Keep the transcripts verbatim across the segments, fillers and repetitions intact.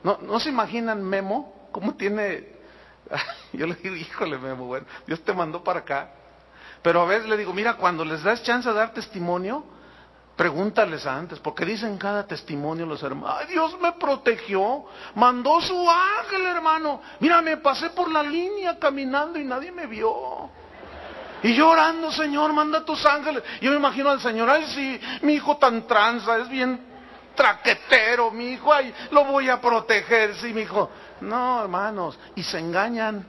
¿No, no se imaginan Memo? ¿Cómo tiene? Yo le digo, híjole Memo, bueno, Dios te mandó para acá. Pero a veces le digo, mira, cuando les das chance de dar testimonio, pregúntales antes, porque dicen cada testimonio los hermanos, ay, Dios me protegió, mandó su ángel, hermano. Mira, me pasé por la línea caminando y nadie me vio. Y yo orando, Señor, manda tus ángeles. Yo me imagino al Señor, ay, sí, mi hijo tan tranza, es bien traquetero, mi hijo, ay, lo voy a proteger, sí, mi hijo. No, hermanos, y se engañan.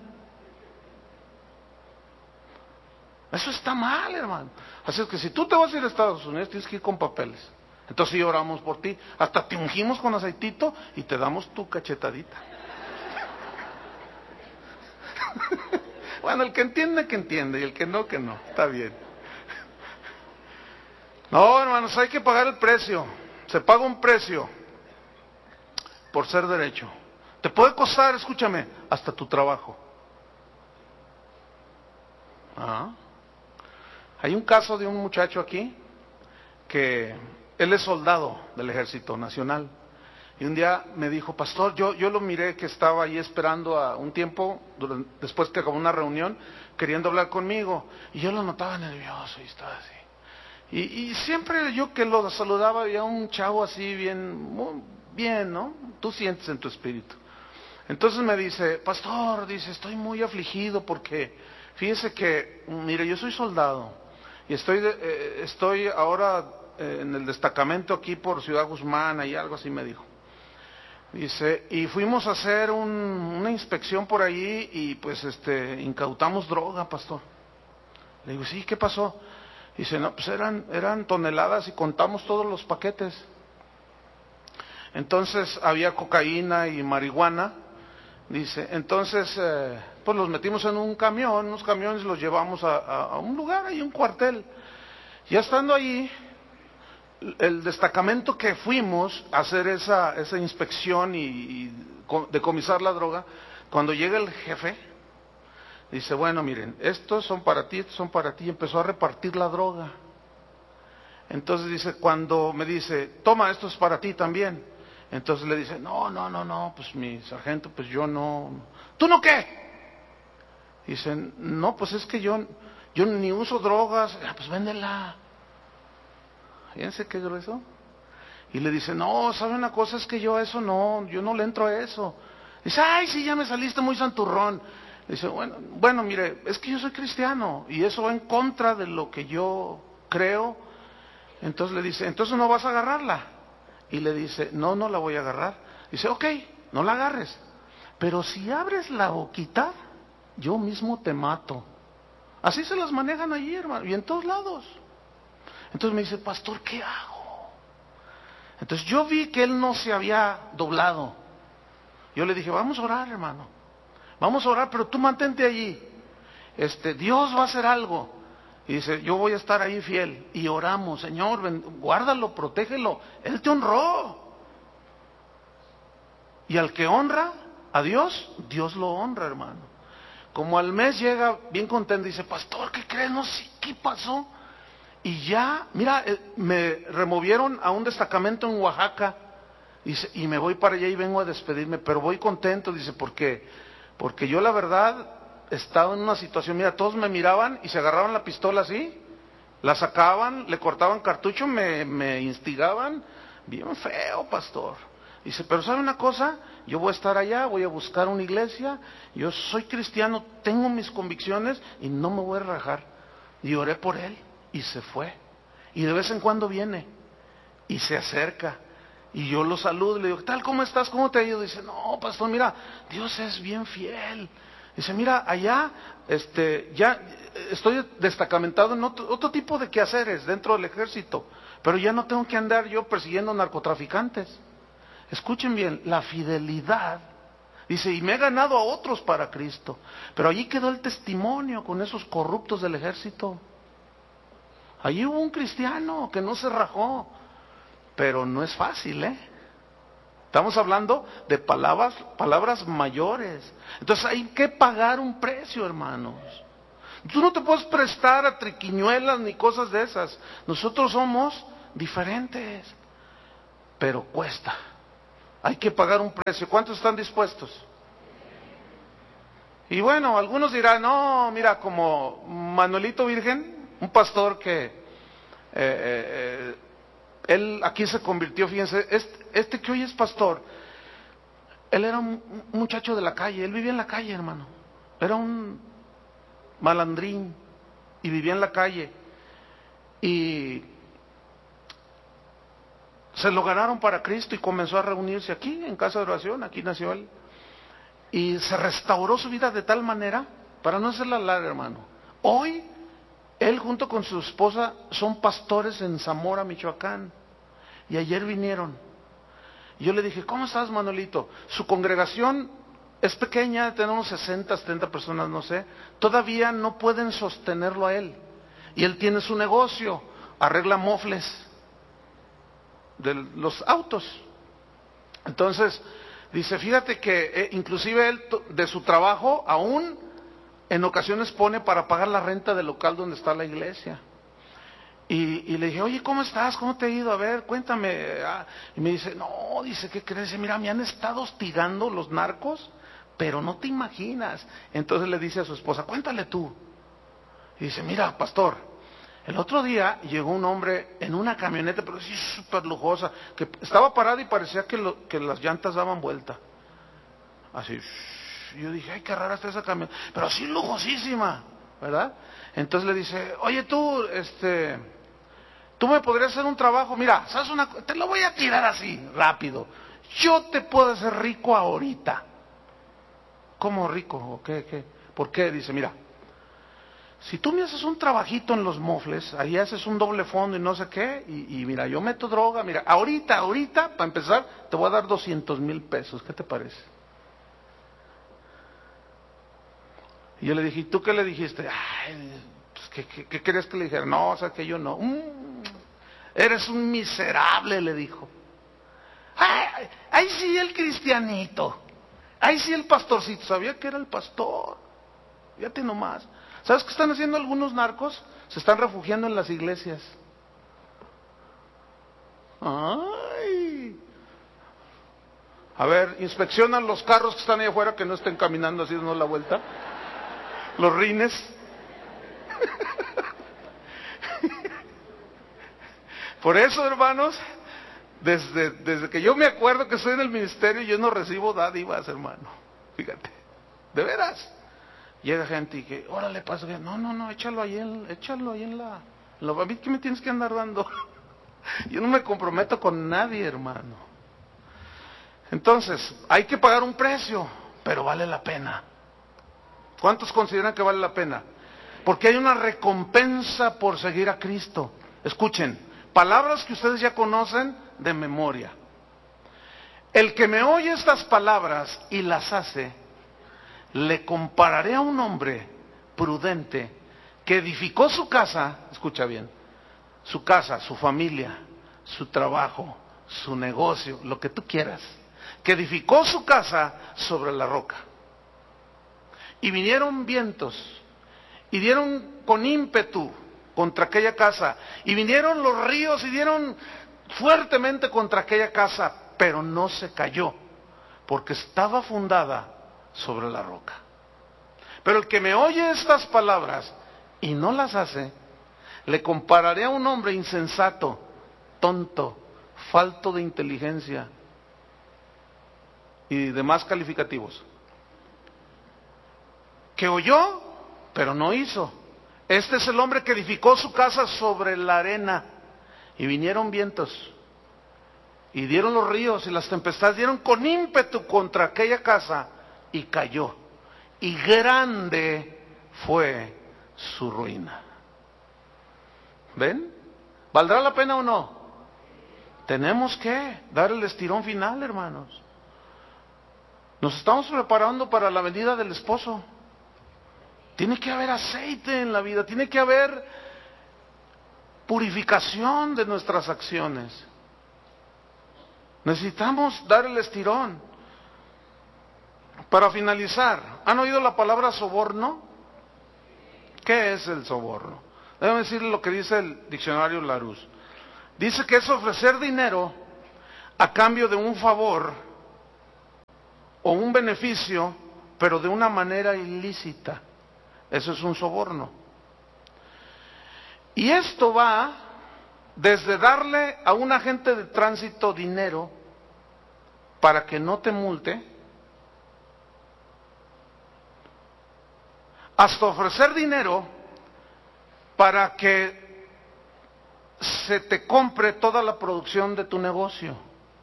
Eso está mal, hermano. Así es que si tú te vas a ir a Estados Unidos, tienes que ir con papeles. Entonces sí oramos por ti. Hasta te ungimos con aceitito y te damos tu cachetadita. Bueno, el que entiende, que entiende. Y el que no, que no. Está bien. No, hermanos, hay que pagar el precio. Se paga un precio por ser derecho. Te puede costar, escúchame, hasta tu trabajo. Ah. Hay un caso de un muchacho aquí que él es soldado del Ejército Nacional y un día me dijo, pastor, yo, yo lo miré que estaba ahí esperando a un tiempo, durante, después que acabó una reunión, queriendo hablar conmigo, y yo lo notaba nervioso y estaba así. Y, y siempre yo que lo saludaba había un chavo así bien, muy bien, ¿no? Tú sientes en tu espíritu. Entonces me dice, pastor, dice, estoy muy afligido porque fíjese que, mire, yo soy soldado. Y estoy, de, eh, estoy ahora eh, en el destacamento aquí por Ciudad Guzmán, y algo así me dijo. Dice, y fuimos a hacer un, una inspección por ahí y pues este incautamos droga, pastor. Le digo, sí, ¿qué pasó? Dice, no, pues eran, eran toneladas y contamos todos los paquetes. Entonces había cocaína y marihuana. Dice, entonces, eh, pues los metimos en un camión, unos camiones los llevamos a, a, a un lugar, ahí un cuartel. Ya estando ahí, el destacamento que fuimos a hacer esa, esa inspección y, y decomisar la droga, cuando llega el jefe, dice, bueno, miren, estos son para ti, estos son para ti, y empezó a repartir la droga. Entonces dice, cuando me dice, toma, esto es para ti también. Entonces le dice, no, no, no, no, pues mi sargento, pues yo no. ¿Tú no qué? Dicen, no, pues es que yo, yo ni uso drogas. Ah, pues véndela. Fíjense qué grueso. Y le dice, no, ¿sabe una cosa? Es que yo a eso no, yo no le entro a eso. Dice, ay, sí, ya me saliste muy santurrón. Dice, bueno, bueno, mire, es que yo soy cristiano y eso va en contra de lo que yo creo. Entonces le dice, entonces no vas a agarrarla. Y le dice, no, no la voy a agarrar. Dice, ok, no la agarres. Pero si abres la boquita, yo mismo te mato. Así se las manejan allí, hermano, y en todos lados. Entonces me dice, pastor, ¿qué hago? Entonces yo vi que él no se había doblado. Yo le dije, vamos a orar, hermano. Vamos a orar, pero tú mantente allí. Este, Dios va a hacer algo. Y dice, yo voy a estar ahí fiel. Y oramos, Señor, ven, guárdalo, protégelo. Él te honró. Y al que honra a Dios, Dios lo honra, hermano. Como al mes llega bien contento, dice, pastor, ¿qué crees? No sé qué pasó. Y ya, mira, me removieron a un destacamento en Oaxaca. Dice, y me voy para allá y vengo a despedirme, pero voy contento, dice, porque, porque yo la verdad estaba en una situación, mira, todos me miraban y se agarraban la pistola así, la sacaban, le cortaban cartucho, me, me instigaban, bien feo, pastor. Dice, pero ¿sabe una cosa? Yo voy a estar allá, voy a buscar una iglesia, yo soy cristiano, tengo mis convicciones y no me voy a rajar. Y oré por él y se fue. Y de vez en cuando viene y se acerca. Y yo lo saludo y le digo, ¿qué tal? ¿Cómo estás? ¿Cómo te ha ido? Dice, no, pastor, mira, Dios es bien fiel. Dice, mira, allá, este, ya estoy destacamentado en otro, otro tipo de quehaceres dentro del ejército, pero ya no tengo que andar yo persiguiendo narcotraficantes. Escuchen bien, la fidelidad, dice, y me he ganado a otros para Cristo, pero allí quedó el testimonio con esos corruptos del ejército. Allí hubo un cristiano que no se rajó, pero no es fácil, ¿eh? Estamos hablando de palabras, palabras mayores. Entonces hay que pagar un precio, hermanos. Tú no te puedes prestar a triquiñuelas ni cosas de esas. Nosotros somos diferentes, pero cuesta. hay que pagar un precio. ¿Cuántos están dispuestos? Y bueno, algunos dirán, no, mira, como Manuelito Virgen, un pastor que eh, eh, él aquí se convirtió, fíjense, este, este que hoy es pastor, él era un muchacho de la calle, él vivía en la calle, hermano, era un malandrín y vivía en la calle, y se lo ganaron para Cristo y comenzó a reunirse aquí en casa de oración, aquí nació él, y se restauró su vida de tal manera, para no hacerla larga, hermano, hoy él junto con su esposa son pastores en Zamora, Michoacán, y ayer vinieron. Y yo le dije, ¿cómo estás, Manuelito? Su congregación es pequeña, tenemos sesenta, setenta personas, no sé, todavía no pueden sostenerlo a él, y él tiene su negocio, arregla mofles de los autos. Entonces dice, fíjate que eh, inclusive él de su trabajo aún en ocasiones pone para pagar la renta del local donde está la iglesia. Y, y le dije, oye, ¿cómo estás? ¿Cómo te ha ido? A ver, cuéntame. Ah, y me dice, no, dice, ¿qué crees? Dice, mira, me han estado hostigando los narcos, pero no te imaginas. Entonces le dice a su esposa, cuéntale tú. Y dice, mira, pastor, el otro día llegó un hombre en una camioneta, pero sí súper lujosa, que estaba parada y parecía que, lo, que las llantas daban vuelta. Así, y yo dije, ay, qué rara está esa camioneta, pero así lujosísima, ¿verdad? Entonces le dice, oye tú, este, tú me podrías hacer un trabajo, mira, ¿sabes una cosa? Te lo voy a tirar así, rápido. Yo te puedo hacer rico ahorita. ¿Cómo rico? ¿O qué, qué? ¿Por qué? Dice, mira, si tú me haces un trabajito en los mofles, ahí haces un doble fondo y no sé qué, y, y mira, yo meto droga, mira, ahorita, ahorita, para empezar, te voy a dar doscientos mil pesos, ¿qué te parece? Y yo le dije, ¿y tú qué le dijiste? Ay, pues, ¿qué, qué, qué querías que le dijera? No, o sea, que yo no. Mm, eres un miserable, le dijo. Ay, ay, sí, el cristianito. Ay, sí, el pastorcito. Sabía que era el pastor. Fíjate nomás. ¿Sabes qué están haciendo algunos narcos? Se están refugiando en las iglesias. Ay. A ver, inspeccionan los carros que están ahí afuera que no estén caminando así dando la vuelta. Los rines. Por eso, hermanos, desde, desde que yo me acuerdo que estoy en el ministerio, yo no recibo dádivas, hermano. Fíjate, de veras. Llega gente y que, órale, pasa, no, no, no, échalo ahí en, échalo ahí en la, en la... ¿A mí qué me tienes que andar dando? Yo no me comprometo con nadie, hermano. Entonces, hay que pagar un precio, pero vale la pena. ¿Cuántos consideran que vale la pena? Porque hay una recompensa por seguir a Cristo. Escuchen, palabras que ustedes ya conocen de memoria. El que me oye estas palabras y las hace, le compararé a un hombre prudente que edificó su casa, escucha bien, su casa, su familia, su trabajo, su negocio, lo que tú quieras, que edificó su casa sobre la roca. Y vinieron vientos, y dieron con ímpetu contra aquella casa, y vinieron los ríos y dieron fuertemente contra aquella casa, pero no se cayó, porque estaba fundada sobre la roca. Pero el que me oye estas palabras y no las hace, le compararé a un hombre insensato, tonto, falto de inteligencia y demás calificativos, que oyó, pero no hizo. Este es el hombre que edificó su casa sobre la arena, y vinieron vientos, y dieron los ríos y las tempestades, dieron con ímpetu contra aquella casa, y cayó, y grande fue su ruina. ¿Ven? ¿Valdrá la pena o no? Tenemos que dar el estirón final, hermanos. Nos estamos preparando para la venida del esposo. Tiene que haber aceite en la vida, tiene que haber purificación de nuestras acciones. Necesitamos dar el estirón. Para finalizar, ¿han oído la palabra soborno? ¿Qué es el soborno? Déjame decirle lo que dice el diccionario Larousse. Dice que es ofrecer dinero a cambio de un favor o un beneficio, pero de una manera ilícita. Eso es un soborno. Y esto va desde darle a un agente de tránsito dinero para que no te multe, hasta ofrecer dinero para que se te compre toda la producción de tu negocio.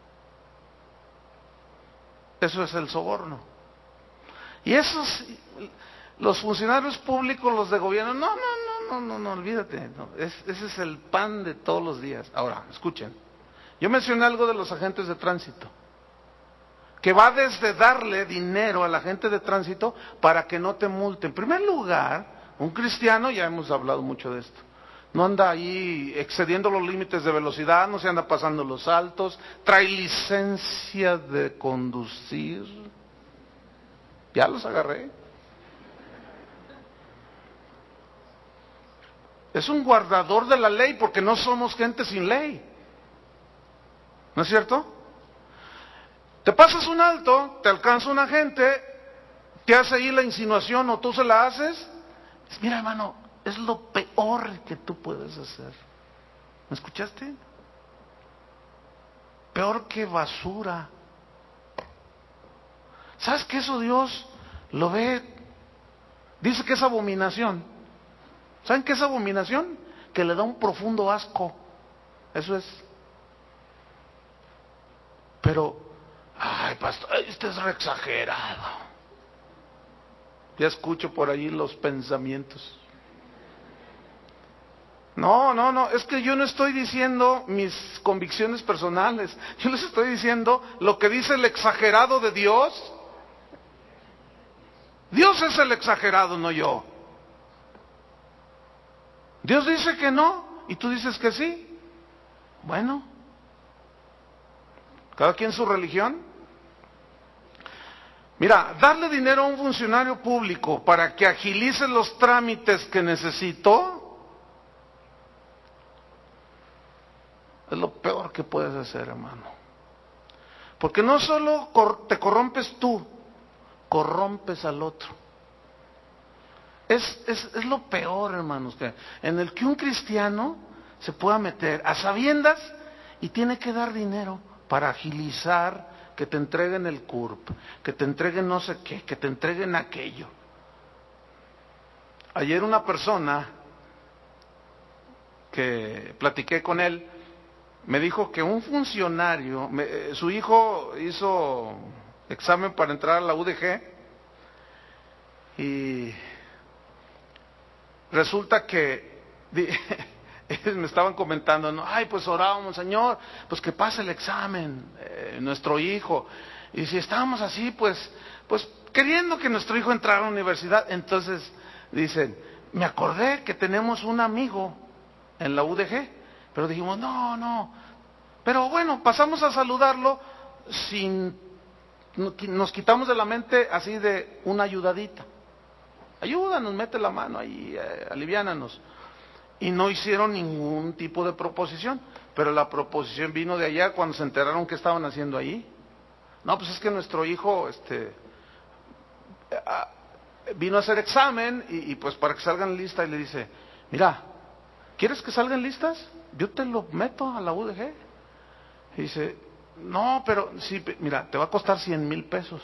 Eso es el soborno. Y esos, los funcionarios públicos, los de gobierno, no, no, no, no, no, no olvídate, no, es, ese es el pan de todos los días. Ahora, escuchen, yo mencioné algo de los agentes de tránsito, que va desde darle dinero al agente de tránsito para que no te multe. En primer lugar, un cristiano, ya hemos hablado mucho de esto, no anda ahí excediendo los límites de velocidad, no se anda pasando los altos, trae licencia de conducir. Ya los agarré. Es un guardador de la ley porque no somos gente sin ley. ¿No es cierto? Te pasas un alto, te alcanza un agente, te hace ahí la insinuación o tú se la haces. Mira, hermano, es lo peor que tú puedes hacer. ¿Me escuchaste? Peor que basura. ¿Sabes que eso Dios lo ve? Dice que es abominación. ¿Saben qué es abominación? Que le da un profundo asco. Eso es. Pero, ay, pastor, este es re exagerado. Ya escucho por ahí los pensamientos. No, no, no, es que yo no estoy diciendo mis convicciones personales. Yo les estoy diciendo lo que dice el exagerado de Dios. Dios es el exagerado, no yo. Dios dice que no y tú dices que sí. Bueno, cada quien su religión. Mira, darle dinero a un funcionario público para que agilice los trámites que necesito es lo peor que puedes hacer, hermano. Porque no solo te corrompes tú, corrompes al otro. Es, es, es lo peor, hermanos, que en el que un cristiano se pueda meter a sabiendas y tiene que dar dinero para agilizar que te entreguen el C U R P, que te entreguen no sé qué, que te entreguen aquello. Ayer una persona que platiqué con él me dijo que un funcionario, me, su hijo hizo examen para entrar a la U D G y resulta que ellos me estaban comentando, ¿no? Ay, pues orábamos, Señor, pues que pase el examen, eh, nuestro hijo. Y si estábamos así, pues, pues queriendo que nuestro hijo entrara a la universidad, entonces dicen, me acordé que tenemos un amigo en la U D G, pero dijimos, no, no, pero bueno, pasamos a saludarlo sin, nos quitamos de la mente así de una ayudadita. Ayúdanos, mete la mano ahí, eh, aliviánanos. Y no hicieron ningún tipo de proposición, pero la proposición vino de allá cuando se enteraron que estaban haciendo ahí. No, pues es que nuestro hijo este, vino a hacer examen y, y pues para que salgan listas y le dice, mira, ¿quieres que salgan listas? Yo te lo meto a la U D G. Y dice, no, pero sí, mira, te va a costar cien mil pesos.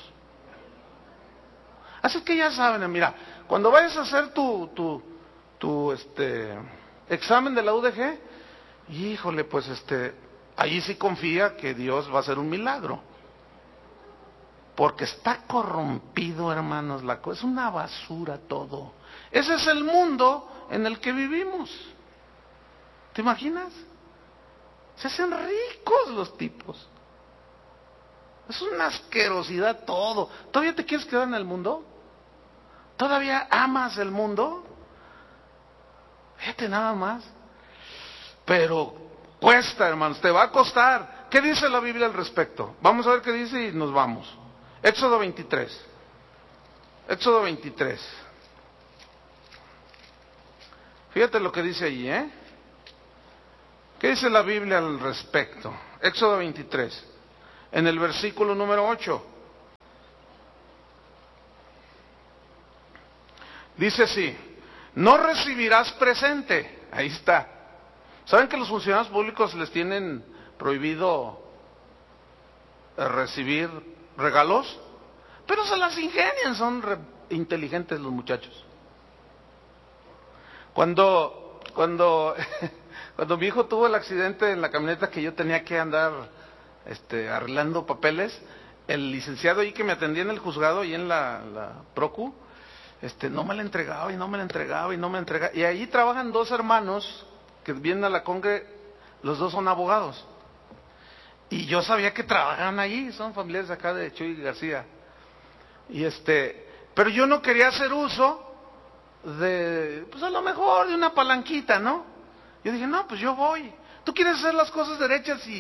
Así que ya saben, mira, cuando vayas a hacer tu, tu, tu este, examen de la U D G, híjole, pues este, ahí sí confía que Dios va a hacer un milagro. Porque está corrompido, hermanos, la cosa, es una basura todo. Ese es el mundo en el que vivimos. ¿Te imaginas? Se hacen ricos los tipos. Es una asquerosidad todo. ¿Todavía te quieres quedar en el mundo? ¿Todavía amas el mundo? Fíjate nada más. Pero cuesta, hermanos, te va a costar. ¿Qué dice la Biblia al respecto? Vamos a ver qué dice y nos vamos. Éxodo veintitrés. Éxodo veintitrés. Fíjate lo que dice allí, ¿eh? ¿Qué dice la Biblia al respecto? Éxodo veintitrés. En el versículo número ocho. Dice así, no recibirás presente. Ahí está. ¿Saben que los funcionarios públicos les tienen prohibido recibir regalos? Pero se las ingenian, son re inteligentes los muchachos. Cuando, cuando, cuando mi hijo tuvo el accidente en la camioneta que yo tenía que andar este, arreglando papeles, el licenciado ahí que me atendía en el juzgado y en la, la Procu, este, no me la entregaba y no me la entregaba y no me la entregaba. Y ahí trabajan dos hermanos que vienen a la congre, los dos son abogados. Y yo sabía que trabajaban allí, son familiares acá de Chuy García. Y este, pero yo no quería hacer uso de, pues a lo mejor de una palanquita, ¿no? Yo dije, no, pues yo voy. Tú quieres hacer las cosas derechas y...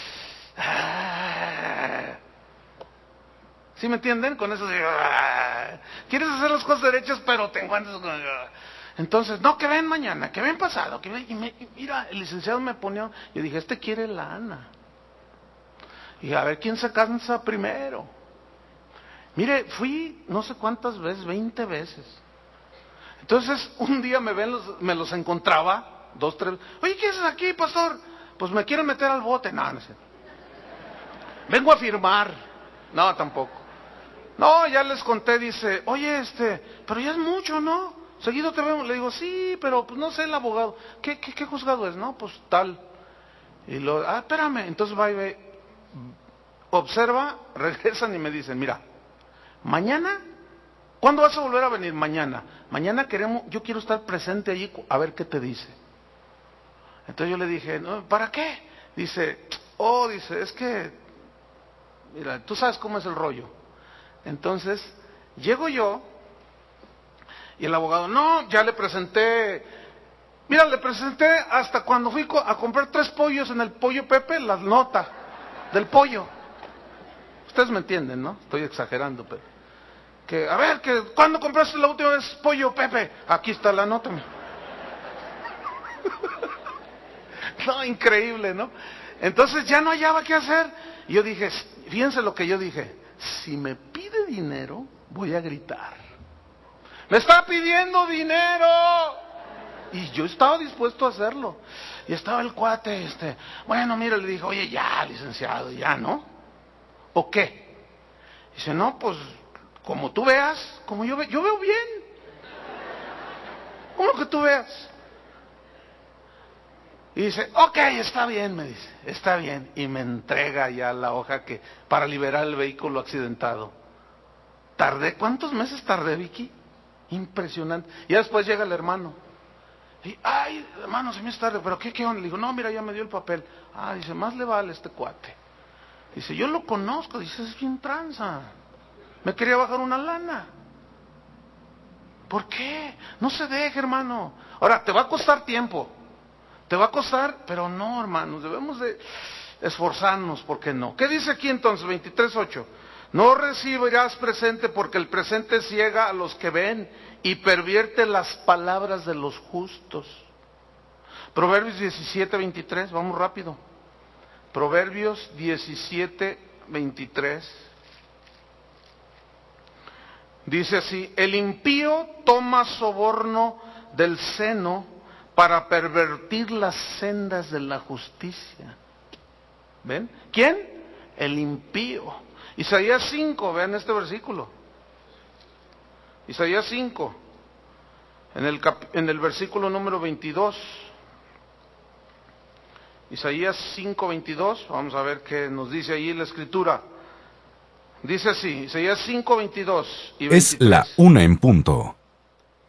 Ah, ¿sí me entienden? Con eso de... Ah, quieres hacer las cosas derechas, pero te encuentras con... Entonces, no, que ven mañana, que ven pasado, que ven... Y me, y mira, el licenciado me ponía... Yo dije, este quiere lana. Y a ver quién se cansa primero. Mire, fui no sé cuántas veces, veinte veces. Entonces, un día me ven los, me los encontraba, dos, tres. Oye, ¿qué haces aquí, pastor? Pues me quieren meter al bote. No, no sé. Vengo a firmar. No, tampoco. No, ya les conté, dice, oye, este, pero ya es mucho, ¿no? Seguido te vemos. Le digo, sí, pero pues no sé el abogado. ¿Qué, qué, qué juzgado es? No, pues tal. Y lo, ah, espérame. Entonces va y ve. Observa, regresan y me dicen, mira, mañana, ¿cuándo vas a volver a venir? Mañana. Mañana queremos, yo quiero estar presente allí a ver qué te dice. Entonces yo le dije, no, ¿para qué? Dice, oh, dice, es que, mira, tú sabes cómo es el rollo. Entonces, llego yo y el abogado, no, ya le presenté, mira, le presenté hasta cuando fui a comprar tres pollos en el Pollo Pepe, la nota del pollo. Ustedes me entienden, ¿no? Estoy exagerando, pero... Que, a ver, que ¿cuándo compraste la última vez pollo, Pepe? Aquí está la nota. No, increíble, ¿no? Entonces ya no hallaba qué hacer. Y yo dije, fíjense lo que yo dije. Si me pide dinero, voy a gritar. ¡Me está pidiendo dinero! Y yo estaba dispuesto a hacerlo. Y estaba el cuate, este... Bueno, mira, le dije, oye, ya, licenciado, ya, ¿no? ¿O qué? Dice, no, pues, como tú veas, como yo veo, yo veo bien. ¿Cómo que tú veas? Y dice, ok, está bien, me dice, está bien. Y me entrega ya la hoja que para liberar el vehículo accidentado. Tardé, ¿cuántos meses tardé, Vicky? Impresionante. Y después llega el hermano. Y, ay, hermano, se me es tarde, pero ¿qué, qué onda? Le digo, no, mira, ya me dio el papel. Ah, dice, más le vale este cuate. Dice, yo lo conozco, dice, es bien tranza. Me quería bajar una lana. ¿Por qué? No se deje, hermano. Ahora, te va a costar tiempo. Te va a costar, pero no, hermanos, debemos de esforzarnos, ¿por qué no? ¿Qué dice aquí entonces, veintitrés ocho? No recibirás presente porque el presente ciega a los que ven y pervierte las palabras de los justos. Proverbios diecisiete veintitrés, vamos rápido. Proverbios diecisiete veintitrés. Dice así, el impío toma soborno del seno para pervertir las sendas de la justicia. ¿Ven? ¿Quién? El impío. Isaías cinco, vean este versículo. Isaías cinco, en el, cap, en el versículo número veintidós. Isaías cinco, veintidós, vamos a ver qué nos dice ahí la escritura. Dice así, Isaías cinco, veintidós y veintitrés. Es la una en punto.